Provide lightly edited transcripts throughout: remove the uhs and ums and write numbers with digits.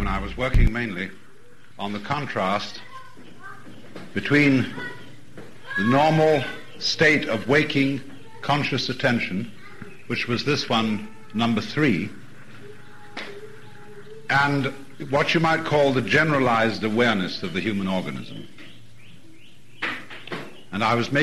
I was working mainly on the contrast between the normal state of waking conscious attention, which was this one, number 3, and what you might call the generalized awareness of the human organism. And I was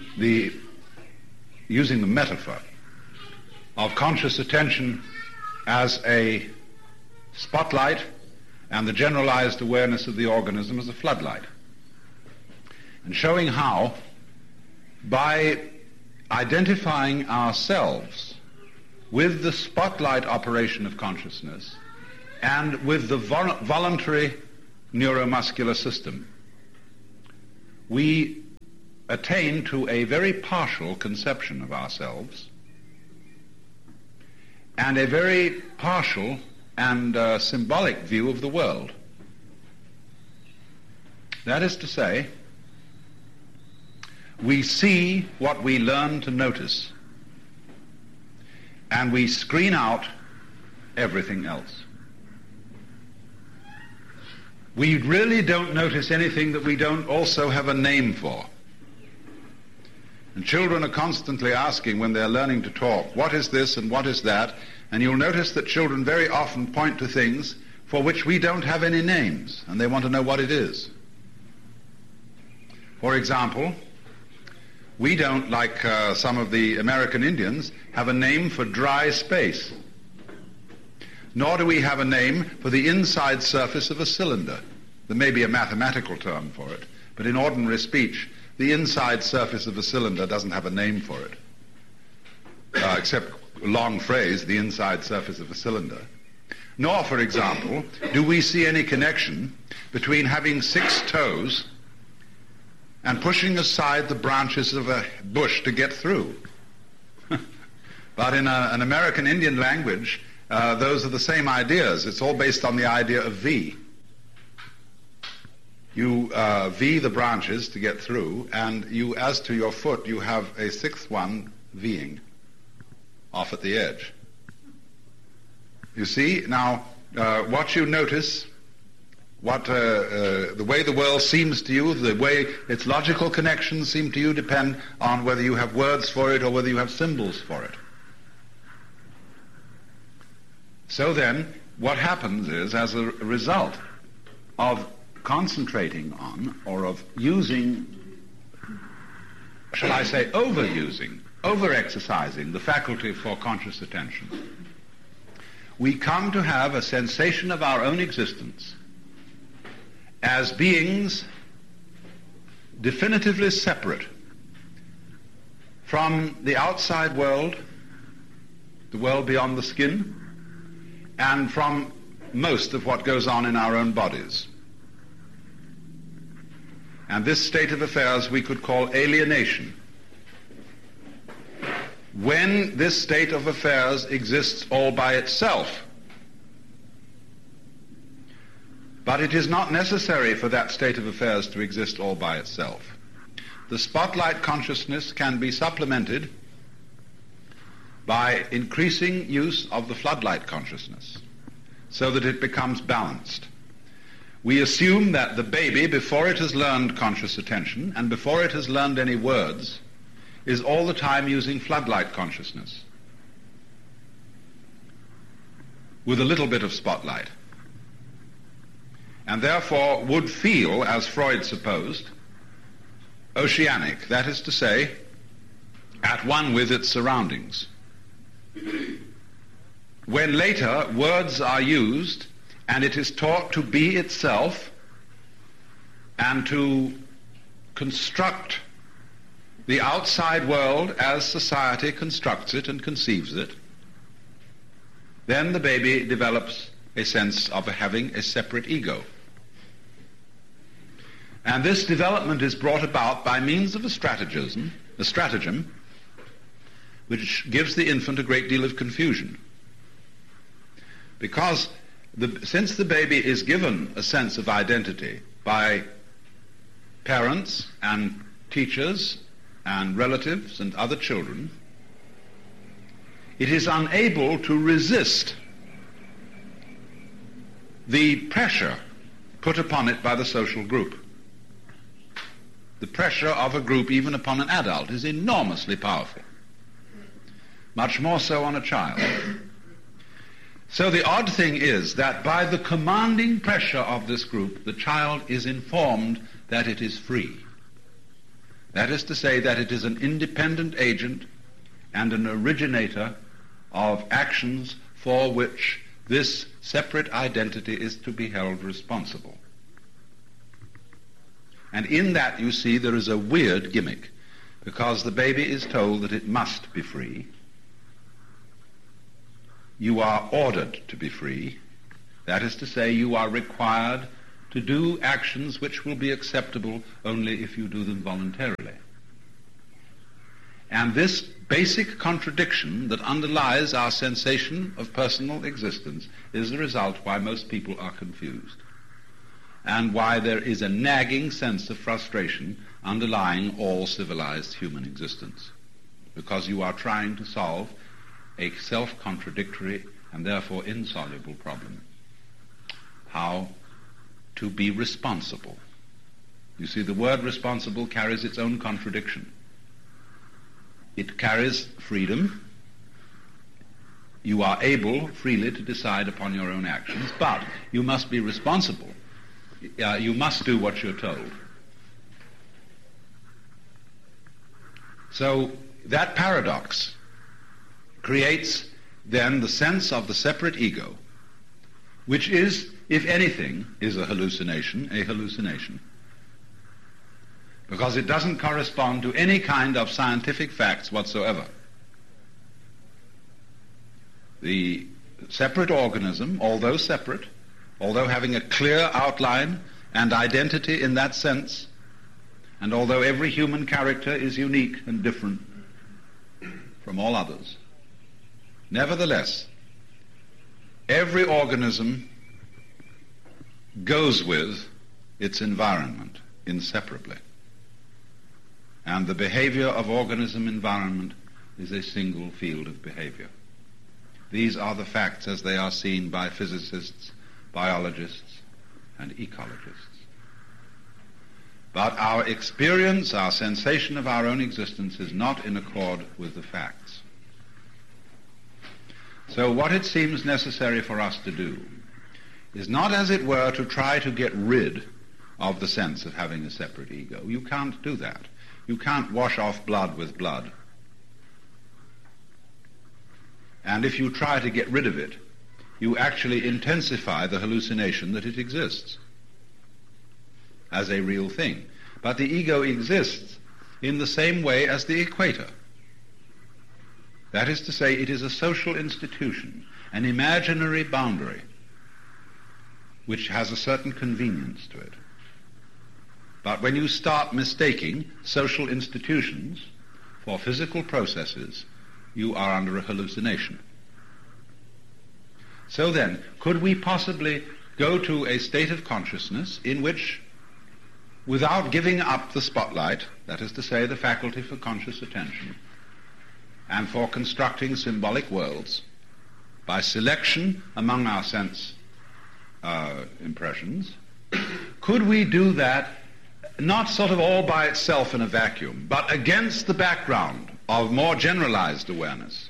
using the metaphor of conscious attention as a spotlight and the generalized awareness of the organism as a floodlight, and showing how, by identifying ourselves with the spotlight operation of consciousness and with the voluntary neuromuscular system, we attain to a very partial conception of ourselves and a very partial and symbolic view of the world. That is to say, we see what we learn to notice, and we screen out everything else. We really don't notice anything that we don't also have a name for. And children are constantly asking when they're learning to talk, what is this and what is that? And you'll notice that children very often point to things for which we don't have any names, and they want to know what it is. For example, we don't, like some of the American Indians, have a name for dry space. Nor do we have a name for the inside surface of a cylinder. There may be a mathematical term for it, but in ordinary speech, the inside surface of a cylinder doesn't have a name for it, except a long phrase, the inside surface of a cylinder. Nor, for example, do we see any connection between having 6 toes and pushing aside the branches of a bush to get through. But in an American Indian language, those are the same ideas. It's all based on the idea of V. You V the branches to get through, and you, as to your foot, you have a 6th one Ving off at the edge. You see, now, what you notice, the way the world seems to you, the way its logical connections seem to you, depend on whether you have words for it or whether you have symbols for it. So then, what happens is, as a result of concentrating on, or of using, shall I say, overusing, over-exercising the faculty for conscious attention, we come to have a sensation of our own existence as beings definitively separate from the outside world, the world beyond the skin, and from most of what goes on in our own bodies. And this state of affairs we could call alienation. When this state of affairs exists all by itself, but it is not necessary for that state of affairs to exist all by itself. The spotlight consciousness can be supplemented by increasing use of the floodlight consciousness so that it becomes balanced. We assume that the baby, before it has learned conscious attention and before it has learned any words, is all the time using floodlight consciousness with a little bit of spotlight, and therefore would feel, as Freud supposed, oceanic, that is to say, at one with its surroundings. When later words are used and it is taught to be itself and to construct the outside world as society constructs it and conceives it, then the baby develops a sense of having a separate ego. And this development is brought about by means of a stratagem, which gives the infant a great deal of confusion. Because since the baby is given a sense of identity by parents and teachers and relatives and other children, it is unable to resist the pressure put upon it by the social group. The pressure of a group, even upon an adult, is enormously powerful. Much more so on a child. So the odd thing is that by the commanding pressure of this group, the child is informed that it is free. That is to say that it is an independent agent and an originator of actions for which this separate identity is to be held responsible. And in that, you see, there is a weird gimmick, because the baby is told that it must be free. You are ordered to be free. That is to say, you are required to do actions which will be acceptable only if you do them voluntarily. And this basic contradiction that underlies our sensation of personal existence is the result why most people are confused, and why there is a nagging sense of frustration underlying all civilized human existence, because you are trying to solve a self-contradictory and therefore insoluble problem: how to be responsible. You see, the word responsible carries its own contradiction. It carries freedom. You are able freely to decide upon your own actions, but you must be responsible. You must do what you're told. So that paradox creates then the sense of the separate ego, which is, if anything, is a hallucination, because it doesn't correspond to any kind of scientific facts whatsoever. The separate organism, although separate, although having a clear outline and identity in that sense, and although every human character is unique and different from all others, nevertheless, every organism goes with its environment inseparably. And the behavior of organism-environment is a single field of behavior. These are the facts as they are seen by physicists, biologists, and ecologists. But our experience, our sensation of our own existence is not in accord with the facts. So what it seems necessary for us to do is not, as it were, to try to get rid of the sense of having a separate ego. You can't do that. You can't wash off blood with blood. And if you try to get rid of it, you actually intensify the hallucination that it exists as a real thing. But the ego exists in the same way as the equator. That is to say, it is a social institution, an imaginary boundary, which has a certain convenience to it. But when you start mistaking social institutions for physical processes, you are under a hallucination. So then, could we possibly go to a state of consciousness in which, without giving up the spotlight, that is to say, the faculty for conscious attention, and for constructing symbolic worlds, by selection among our sense impressions, could we do that not sort of all by itself in a vacuum, but against the background of more generalized awareness?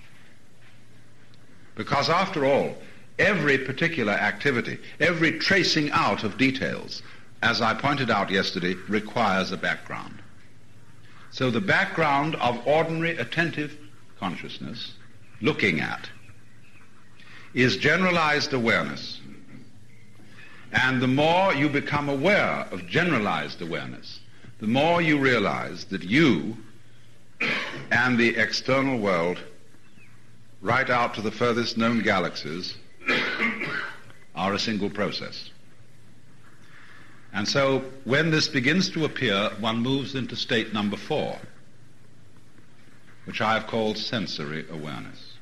Because after all, every particular activity, every tracing out of details, as I pointed out yesterday, requires a background. So the background of ordinary attentive consciousness, looking at, is generalized awareness. And the more you become aware of generalized awareness, the more you realize that you and the external world, right out to the furthest known galaxies, are a single process. And so when this begins to appear, one moves into state number 4, which I have called sensory awareness.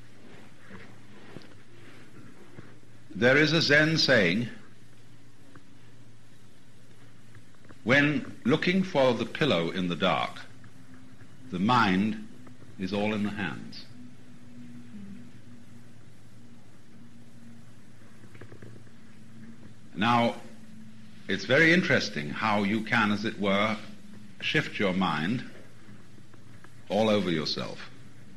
There is a Zen saying, when looking for the pillow in the dark, the mind is all in the hands. Now, it's very interesting how you can, as it were, shift your mind all over yourself.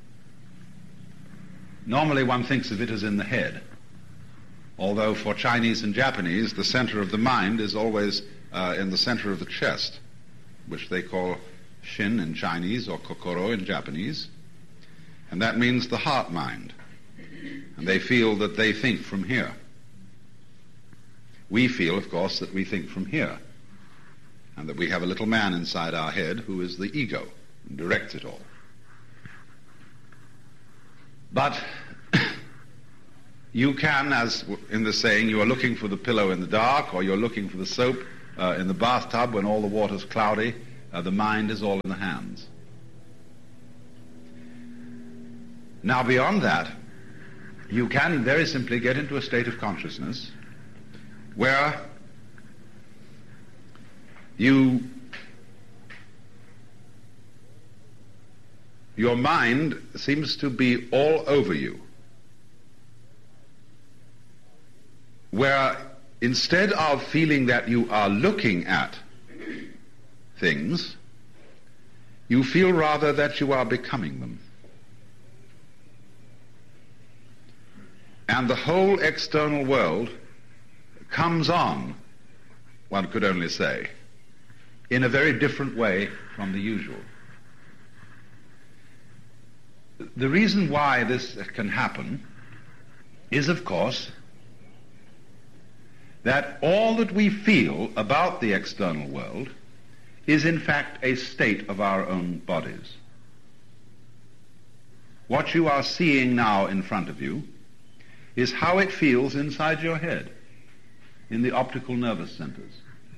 Normally one thinks of it as in the head, although for Chinese and Japanese the center of the mind is always in the center of the chest, which they call shin in Chinese or kokoro in Japanese, and that means the heart mind. And they feel that they think from here. We feel, of course, that we think from here, and that we have a little man inside our head who is the ego and directs it all. But you can, as in the saying, you are looking for the pillow in the dark, or you're looking for the soap in the bathtub when all the water's cloudy. The mind is all in the hands. Now, beyond that, you can very simply get into a state of consciousness where your mind seems to be all over you, where instead of feeling that you are looking at things, you feel rather that you are becoming them. And the whole external world comes on, one could only say, in a very different way from the usual. The reason why this can happen is, of course, that all that we feel about the external world is in fact a state of our own bodies. What you are seeing now in front of you is how it feels inside your head, in the optical nervous centers.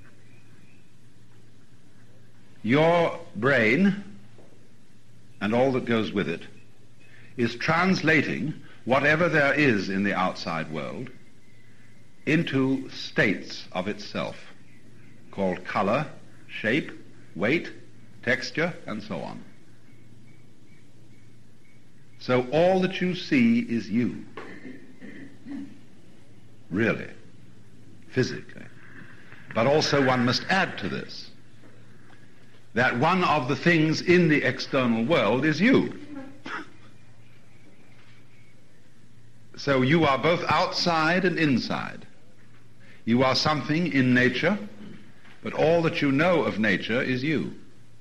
Your brain, and all that goes with it, is translating whatever there is in the outside world into states of itself, called color, shape, weight, texture, and so on. So all that you see is you, really, physically. But also one must add to this that one of the things in the external world is you. So you are both outside and inside. You are something in nature, but all that you know of nature is you.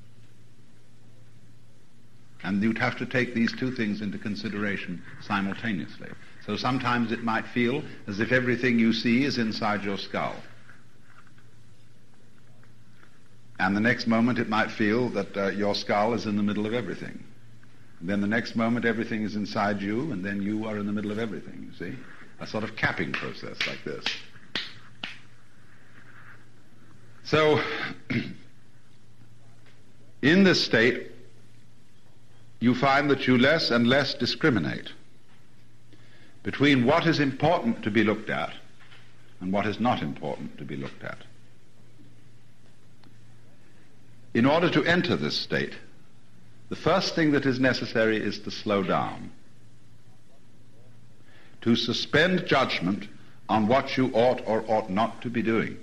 And you'd have to take these two things into consideration simultaneously. So sometimes it might feel as if everything you see is inside your skull. And the next moment it might feel that your skull is in the middle of everything. And then the next moment everything is inside you, and then you are in the middle of everything, you see? A sort of capping process like this. So, in this state, you find that you less and less discriminate between what is important to be looked at and what is not important to be looked at. In order to enter this state, the first thing that is necessary is to slow down, to suspend judgment on what you ought or ought not to be doing.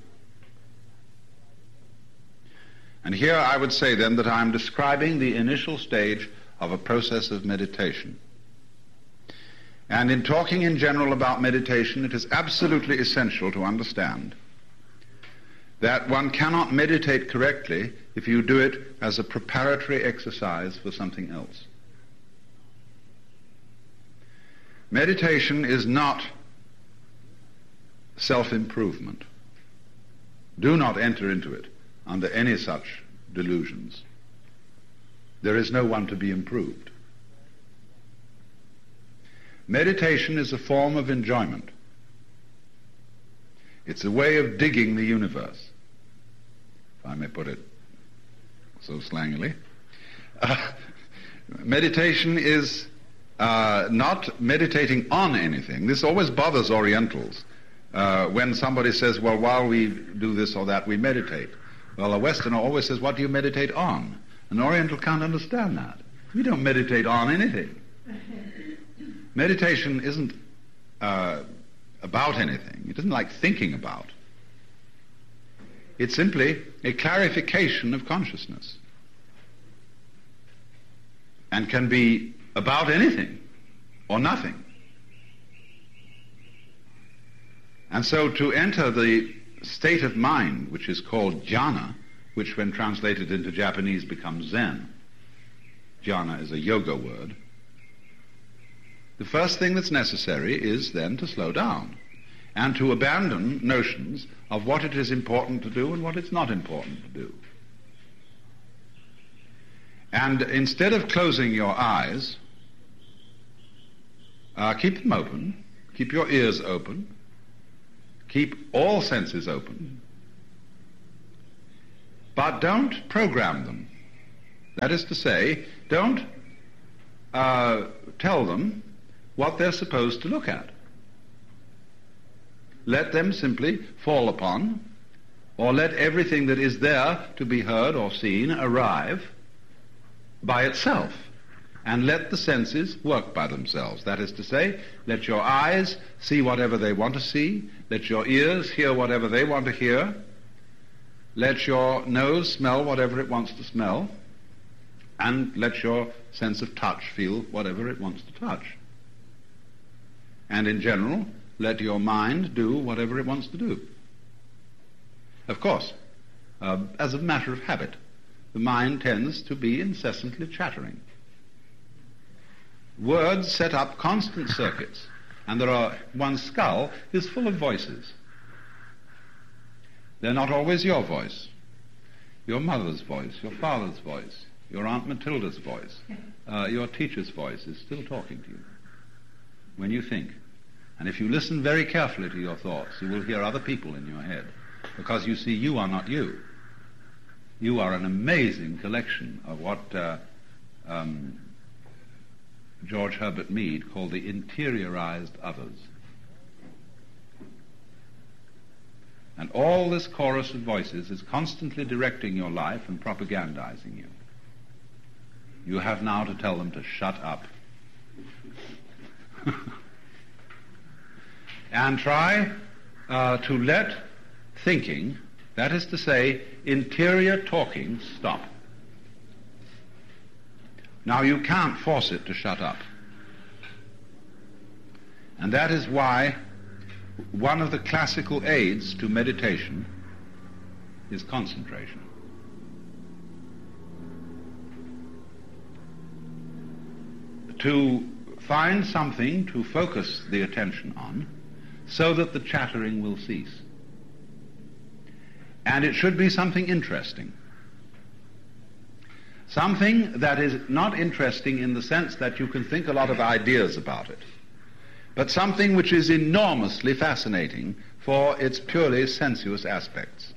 And here I would say then that I'm describing the initial stage of a process of meditation. And in talking in general about meditation, it is absolutely essential to understand that one cannot meditate correctly if you do it as a preparatory exercise for something else. Meditation is not self-improvement. Do not enter into it under any such delusions. There is no one to be improved. Meditation is a form of enjoyment. It's a way of digging the universe, if I may put it so slangily. Meditation is not meditating on anything. This always bothers Orientals. When somebody says, well, while we do this or that, we meditate. Well, a Westerner always says, what do you meditate on? An Oriental can't understand that. We don't meditate on anything. Meditation isn't about anything. It isn't like thinking about. It's simply a clarification of consciousness, and can be about anything or nothing. And so to enter the state of mind which is called jhana, which when translated into Japanese becomes Zen. Jhana is a yoga word. The first thing that's necessary is then to slow down and to abandon notions of what it is important to do and what it's not important to do. And instead of closing your eyes, keep them open, keep your ears open, keep all senses open, but don't program them. That is to say, don't tell them what they're supposed to look at. Let them simply fall upon, or let everything that is there to be heard or seen arrive by itself, and let the senses work by themselves. That is to say, let your eyes see whatever they want to see, let your ears hear whatever they want to hear, let your nose smell whatever it wants to smell, and let your sense of touch feel whatever it wants to touch. And in general, let your mind do whatever it wants to do. Of course, as a matter of habit, the mind tends to be incessantly chattering. Words set up constant circuits, and one's skull is full of voices. They're not always your voice. Your mother's voice, your father's voice, your Aunt Matilda's voice, your teacher's voice is still talking to you when you think. And if you listen very carefully to your thoughts, you will hear other people in your head, because you see, you are not you. You are an amazing collection of what George Herbert Mead called the interiorized others. And all this chorus of voices is constantly directing your life and propagandizing you. You have now to tell them to shut up. And try to let thinking, that is to say, interior talking, stop. Now, you can't force it to shut up. And that is why one of the classical aids to meditation is concentration. To find something to focus the attention on so that the chattering will cease. And it should be something interesting. Something that is not interesting in the sense that you can think a lot of ideas about it, but something which is enormously fascinating for its purely sensuous aspects.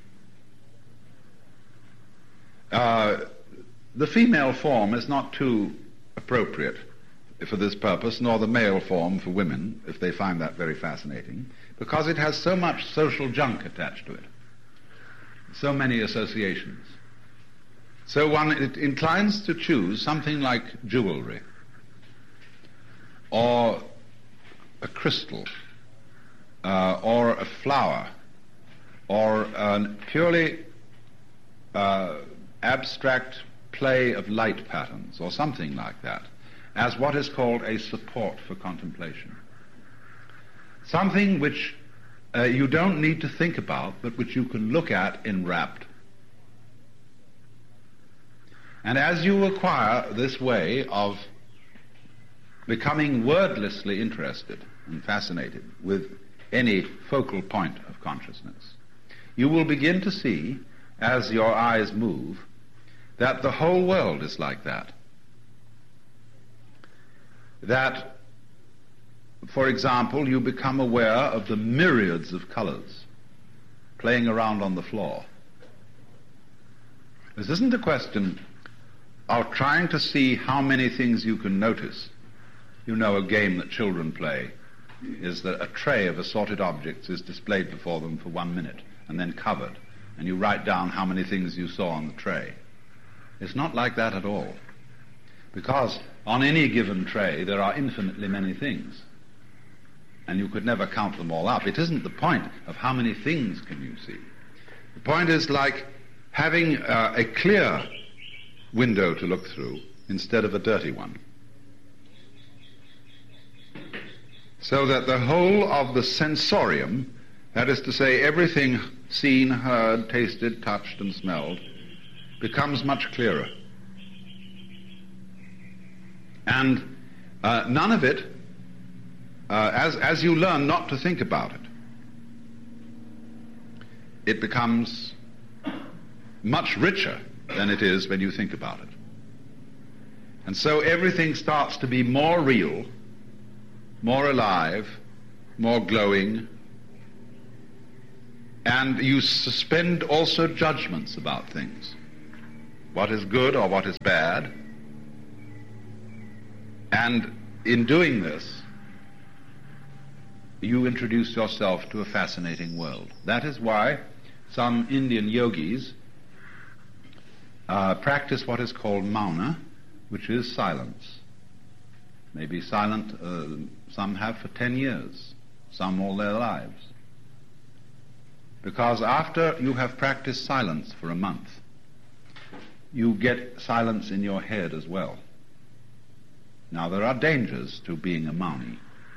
The female form is not too appropriate for this purpose, nor the male form for women, if they find that very fascinating, because it has so much social junk attached to it, so many associations. So one inclines to choose something like jewelry, or a crystal, or a flower, or a purely abstract play of light patterns, or something like that, as what is called a support for contemplation. Something which you don't need to think about, but which you can look at enwrapped. And as you acquire this way of becoming wordlessly interested and fascinated with any focal point of consciousness, you will begin to see, as your eyes move, that the whole world is like that. That, for example, you become aware of the myriads of colors playing around on the floor. This isn't a question of trying to see how many things you can notice. You know, a game that children play is that a tray of assorted objects is displayed before them for 1 minute and then covered, and you write down how many things you saw on the tray. It's not like that at all, because on any given tray there are infinitely many things, and you could never count them all up. It isn't the point of how many things can you see. The point is like having a clear window to look through instead of a dirty one. So that the whole of the sensorium, that is to say everything seen, heard, tasted, touched and smelled, becomes much clearer. And none of it, as you learn not to think about it, it becomes much richer than it is when you think about it. And so everything starts to be more real, more alive, more glowing, and you suspend also judgments about things. What is good or what is bad. And in doing this, you introduce yourself to a fascinating world. That is why some Indian yogis practice what is called mauna, which is silence. Maybe silent, some have for 10 years, some all their lives. Because after you have practiced silence for a month, you get silence in your head as well. Now there are dangers to being a mauni.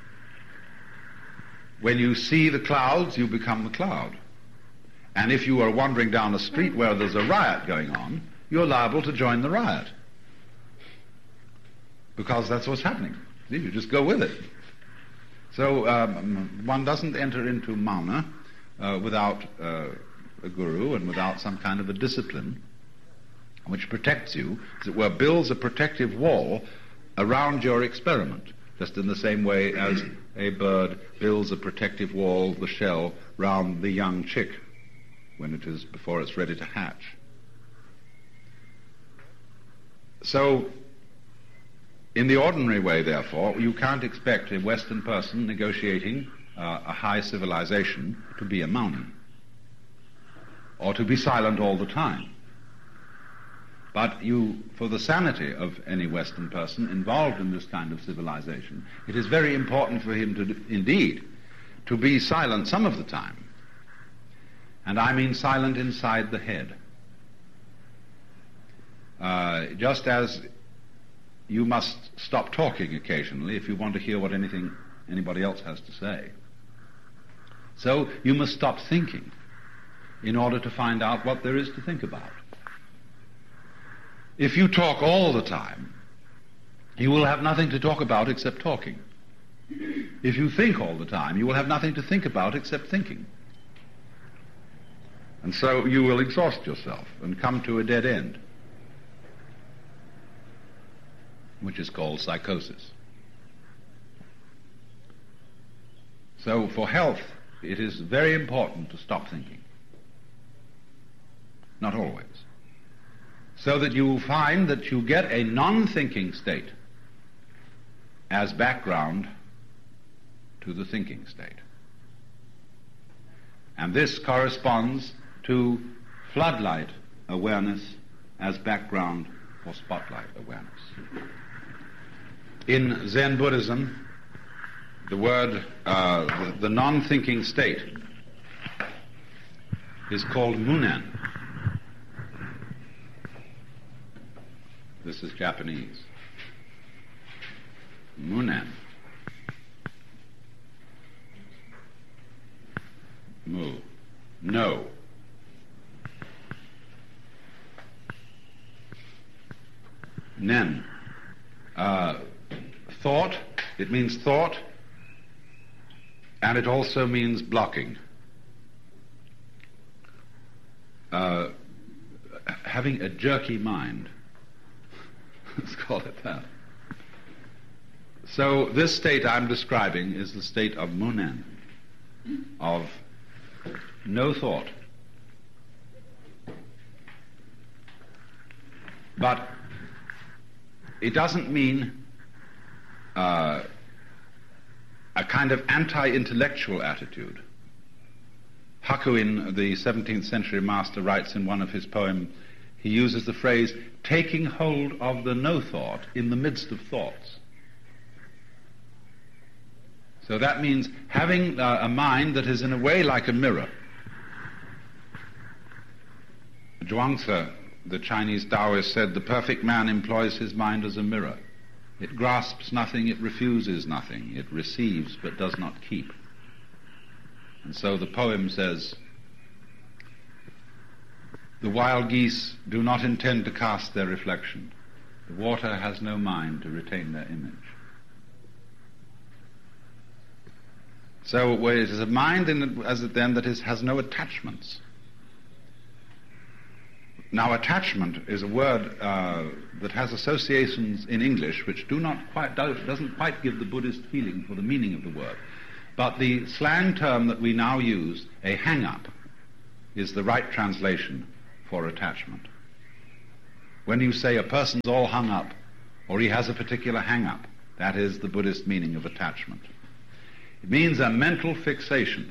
When you see the clouds, you become the cloud. And if you are wandering down a street where there's a riot going on, you're liable to join the riot. Because that's what's happening. See, you just go with it. So one doesn't enter into mauna without a guru and without some kind of a discipline which protects you, as it were, builds a protective wall around your experiment, just in the same way as a bird builds a protective wall, the shell, round the young chick when it is before it's ready to hatch. So, in the ordinary way, therefore, you can't expect a Western person negotiating a high civilization to be a mauni, or to be silent all the time. But for the sanity of any Western person involved in this kind of civilization, it is very important for him to be silent some of the time. And I mean silent inside the head. Just as you must stop talking occasionally if you want to hear what anybody else has to say. So you must stop thinking in order to find out what there is to think about. If you talk all the time, you will have nothing to talk about except talking. If you think all the time, you will have nothing to think about except thinking. And so you will exhaust yourself and come to a dead end, which is called psychosis. So for health, it is very important to stop thinking. Not always. So that you find that you get a non-thinking state as background to the thinking state. And this corresponds to floodlight awareness as background for spotlight awareness. In Zen Buddhism, the word, the non-thinking state is called munen. This is Japanese. Munen. Mu. No. Nen. Thought. It means thought, and it also means blocking. Having a jerky mind. Let's call it that. So this state I'm describing is the state of munen, of no thought. But it doesn't mean a kind of anti-intellectual attitude. Hakuin, the 17th century master, writes in one of his poems, he uses the phrase, taking hold of the no-thought in the midst of thoughts. So that means having a mind that is in a way like a mirror. Zhuangzi, the Chinese Taoist, said, "The perfect man employs his mind as a mirror. It grasps nothing, it refuses nothing. It receives but does not keep." And so the poem says, "The wild geese do not intend to cast their reflection. The water has no mind to retain their image." So it is a mind that has no attachments. Now, attachment is a word that has associations in English which doesn't quite give the Buddhist feeling for the meaning of the word. But the slang term that we now use, a hang-up, is the right translation for attachment. When you say a person's all hung up, or he has a particular hang-up, that is the Buddhist meaning of attachment. It means a mental fixation,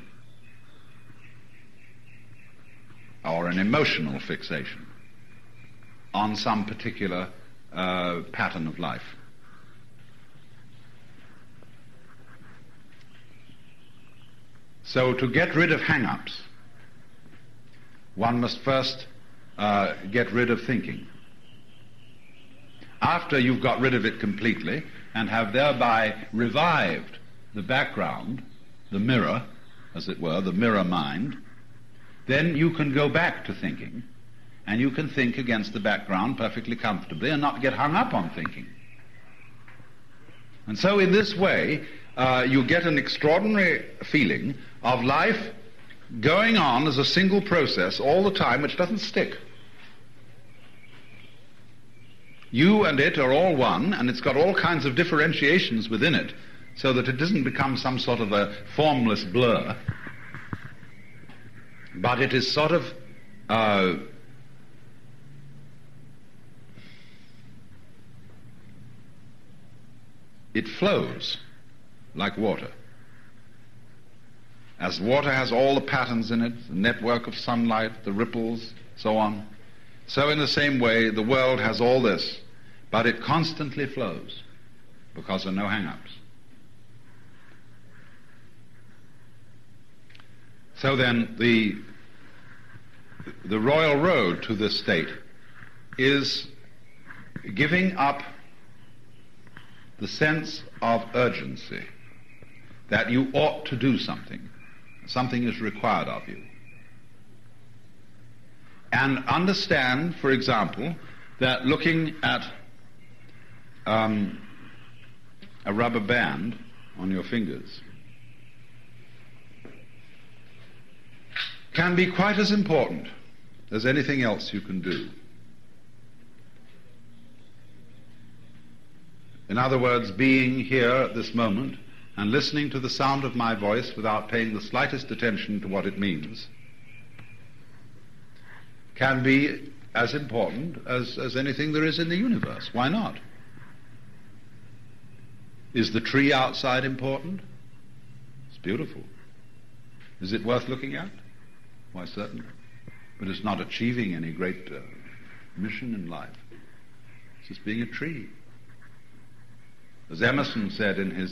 or an emotional fixation, on some particular pattern of life. So to get rid of hang-ups, one must first get rid of thinking. After you've got rid of it completely and have thereby revived the background, the mirror, as it were, the mirror mind, then you can go back to thinking, and you can think against the background perfectly comfortably and not get hung up on thinking. And so in this way, you get an extraordinary feeling of life going on as a single process all the time, which doesn't stick. You and it are all one, and it's got all kinds of differentiations within it, so that it doesn't become some sort of a formless blur, but it is sort of it flows like water. As water has all the patterns in it, the network of sunlight, the ripples, so on, so in the same way the world has all this, but it constantly flows because there are no hang-ups. So then the royal road to this state is giving up the sense of urgency, that you ought to do something. Something is required of you. And understand, for example, that looking at a rubber band on your fingers can be quite as important as anything else you can do. In other words, being here at this moment and listening to the sound of my voice without paying the slightest attention to what it means can be as important as anything there is in the universe. Why not? Is the tree outside important? It's beautiful. Is it worth looking at? Why, certainly. But it's not achieving any great mission in life. It's just being a tree. As Emerson said in his